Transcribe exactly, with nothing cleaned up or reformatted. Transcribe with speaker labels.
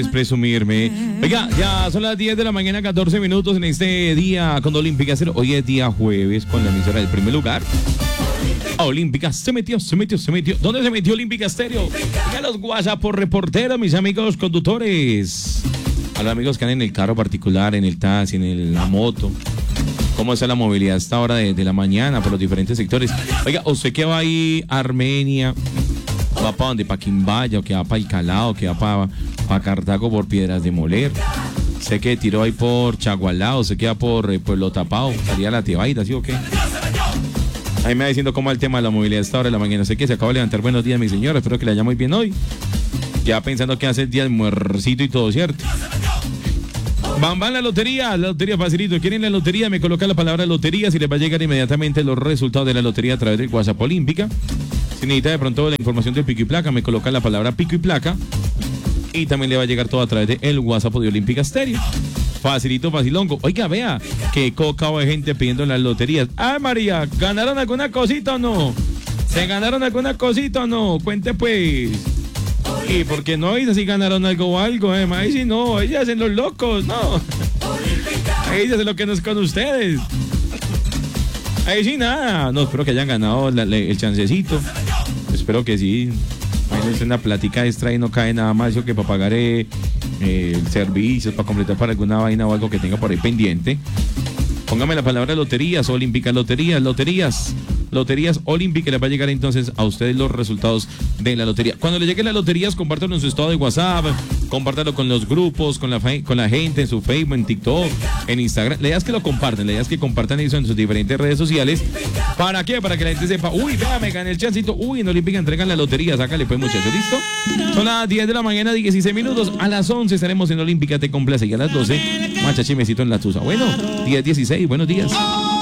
Speaker 1: presumirme. Oiga, ya son las diez de la mañana, catorce minutos en este día con Olímpica Estéreo. Hoy es día jueves con la emisora del primer lugar. Olímpica se metió, se metió, se metió. ¿Dónde se metió Olímpica Estéreo? A los WhatsApp por reporteros, mis amigos conductores. A los amigos que andan en el carro particular, en el taxi, en el, la moto. ¿Cómo está la movilidad a esta hora de, de la mañana por los diferentes sectores? Oiga, ¿usted que va ahí a Armenia? ¿Va para dónde? ¿Para Quimbaya? ¿O que va para el Calao? ¿Que va para, para Cartago por Piedras de Moler? Sé que tiró ahí por Chagualao, se queda por eh, Pueblo Tapao, salía la Tebaida, ¿sí o qué? Ahí me va diciendo cómo va el tema de la movilidad a esta hora de la mañana. Sé que se acaba de levantar. Buenos días, mi señora, espero que le haya muy bien hoy. Ya pensando que hace el día del muercito y todo, ¿cierto? Van, van la lotería, la lotería facilito. ¿Quieren la lotería? Me coloca la palabra lotería, si les va a llegar inmediatamente los resultados de la lotería a través del WhatsApp Olímpica. Si necesita de pronto la información del pico y placa, me coloca la palabra pico y placa. Y también le va a llegar todo a través del WhatsApp de Olímpica Estéreo. Facilito, facilongo. Oiga, vea, que coca de gente pidiendo en las loterías. ¡Ay, María! ¿Ganaron alguna cosita o no? ¿Se ganaron alguna cosita o no? Cuente pues. ¿Y por qué no? ¿Y si ganaron algo o algo? Eh? Ahí sí no, ahí se hacen los locos, no. Ahí se hace lo que no es con ustedes. Ahí sí nada. No, espero que hayan ganado la, la, el chancecito. Espero que sí. Ahí es una plática extra y no cae nada más eso que para pagar eh, eh, servicios, para completar para alguna vaina o algo que tenga por ahí pendiente. Póngame la palabra loterías, olímpicas, loterías, loterías, loterías olímpicas. Les va a llegar entonces a ustedes los resultados de la lotería. Cuando les lleguen las loterías, compártanlo en su estado de WhatsApp, compártanlo con los grupos, con la, con la gente, en su Facebook, en TikTok, en Instagram. Le das que lo compartan, le das que compartan eso en sus diferentes redes sociales. ¿Para qué? Para que la gente sepa, uy, vea, me gané el chancito, uy, en Olímpica entregan la lotería, sácale pues muchachos, ¿listo? Son las diez de la mañana, dieciséis minutos, a las once estaremos en Olímpica, te complace, y a las doce, macha chimecito en la tusa. Bueno, diez dieciséis, buenos días.